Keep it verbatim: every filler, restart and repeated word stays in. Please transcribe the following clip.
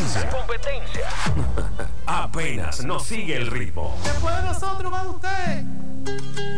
competencia. Competencia. Apenas nos sigue el ritmo. Después de nosotros va usted.